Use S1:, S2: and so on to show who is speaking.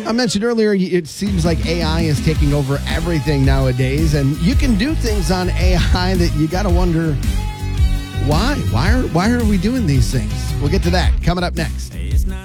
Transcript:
S1: I mentioned earlier, it seems like AI is taking over everything nowadays, and you can do things on AI that you got to wonder, why? Why are we doing these things? We'll get to that coming up next.